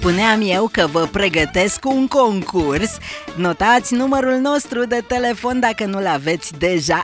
spuneam eu că vă pregătesc un concurs. Notați numărul nostru de telefon dacă nu-l aveți deja,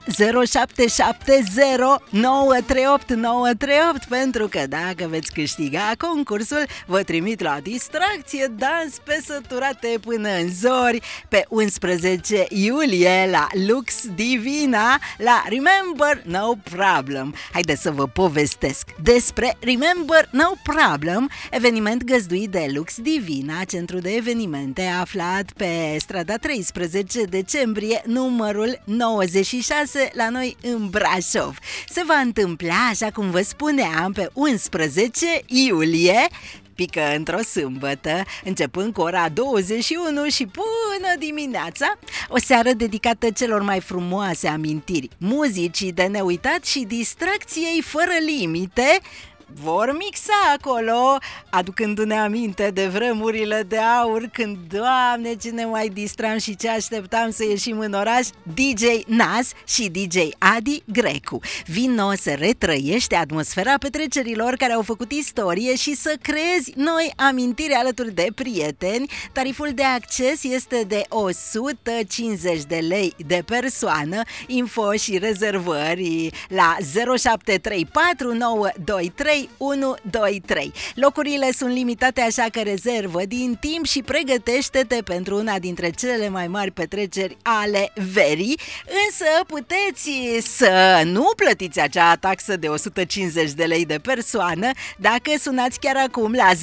0770938938, pentru că dacă veți câștiga concursul, vă trimit la distracție dans pe săturate până în zori pe 11 iulie la Lux Divina la Remember No Problem. Haideți să vă povestesc despre Remember No Problem, eveniment găzduit de Lux Divina, centru de evenimente aflat pe strada 13 decembrie, numărul 96, la noi în Brașov. Se va întâmpla, așa cum vă spuneam, pe 11 iulie, pică într-o sâmbătă, începând cu ora 21 și până dimineața, o seară dedicată celor mai frumoase amintiri, muzicii de neuitat și distracției fără limite. Vor mixa acolo, aducându-ne aminte de vremurile de aur, când, Doamne, ce ne mai distram și ce așteptam să ieșim în oraș, DJ Nas și DJ Adi Grecu. Vino să retrăiești atmosfera petrecerilor care au făcut istorie și să creezi noi amintiri alături de prieteni. Tariful de acces este de 150 de lei de persoană. Info și rezervări la 0734 923 123. Locurile sunt limitate, așa că rezervă din timp și pregătește-te pentru una dintre cele mai mari petreceri ale verii. Însă puteți să nu plătiți acea taxă de 150 de lei de persoană dacă sunați chiar acum la 0770938938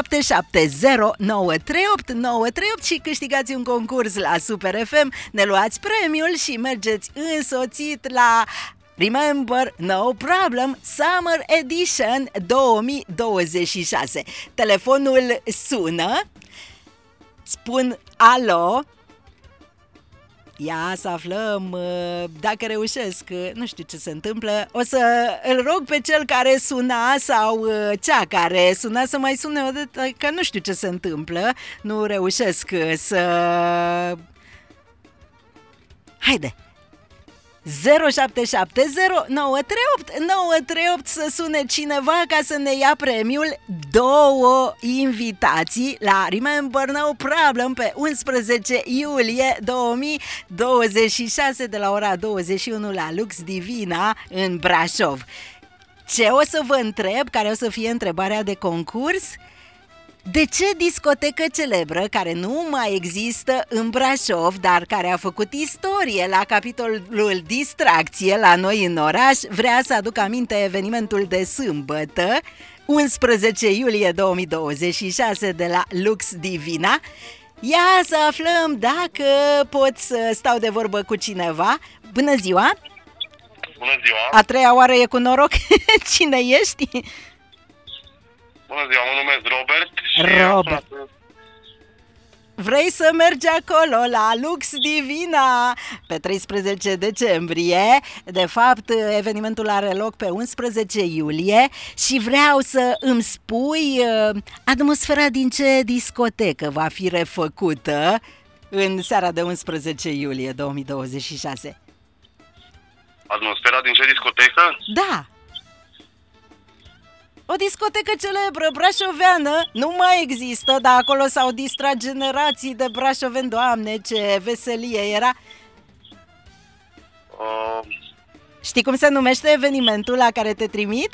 și câștigați un concurs la Super FM, ne luați premiul și mergeți însoțit la Remember No Problem Summer Edition 2026. Telefonul sună, spun alo. Ia să aflăm dacă reușesc, nu știu ce se întâmplă. O să îl rog pe cel care suna sau cea care suna să mai sune o dată, că nu știu ce se întâmplă. Nu reușesc să... Haide! 0770938938 să sune cineva ca să ne ia premiul. Două invitații la Remember No Problem pe 11 iulie 2026 de la ora 21 la Lux Divina în Brașov. Ce o să vă întreb, care o să fie întrebarea de concurs? De ce discotecă celebră care nu mai există în Brașov, dar care a făcut istorie la capitolul distracție la noi în oraș, vrea să aducă aminte evenimentul de sâmbătă, 11 iulie 2026 de la Lux Divina? Ia să aflăm dacă pot să stau de vorbă cu cineva. Bună ziua! Bună ziua! A treia oară e cu noroc. Cine ești? Bună ziua, mă numesc Robert. Robert. Vrei să mergi acolo la Lux Divina pe 13 decembrie. De fapt, evenimentul are loc pe 11 iulie și vreau să îmi spui atmosfera din ce discotecă va fi refăcută în seara de 11 iulie 2026. Atmosfera din ce discotecă? Da. O discotecă celebră brașoveană nu mai există, dar acolo s-au distrat generații de brașoveni. Doamne, ce veselie era! Știi cum se numește evenimentul la care te trimit?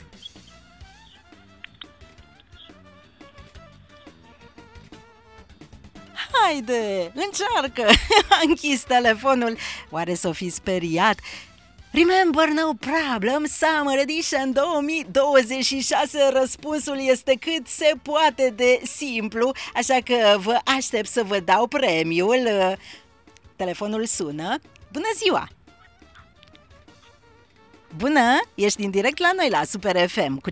Haide, încearcă! A închis telefonul. Oare s-o fi speriat? Remember No Problem Summer Edition 2026. Răspunsul este cât se poate de simplu, așa că vă aștept să vă dau premiul. Telefonul sună. Bună ziua! Bună! Ești în direct la noi la Super FM. Cu